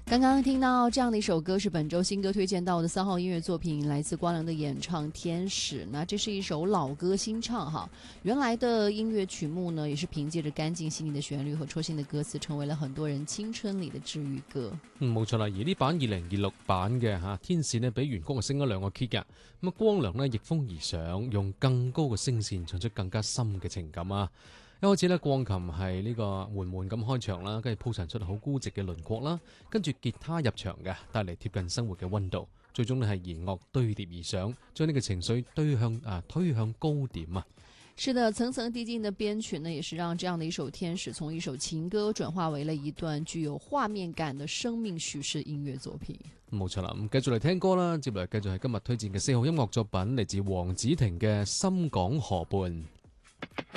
刚刚听到这样的一首歌是本周新歌推荐到的3号音乐作品，来自光良的演唱《天使》。那这是一首老歌新唱哈，原来的音乐曲目呢，也是凭借着干净細膩的旋律和戳心的歌詞，成為了很多人青春裏的治愈歌。 冇錯啦，而呢版2026版嘅《天使》呢，比原曲升咗2個 key 嘅。咁光良呢逆風而上，用更高嘅聲線唱出更加深嘅情感啊！一開始呢，鋼琴係呢個緩緩咁開場啦，跟住鋪陳出好孤寂嘅輪廓啦，跟住吉他入場嘅，帶嚟貼近生活嘅溫度，最終呢係弦樂堆疊而上，將呢個情緒推向高點啊！ 是的，層層遞進的編曲呢，也是讓這樣的一首《天使》從一首情歌轉化為了一段具有畫面感的生命敘事音樂作品。 冇錯啦，咁繼續嚟聽歌啦，接嚟繼續係今日推薦嘅4號音樂作品，嚟自黃子婷嘅《深港河畔》。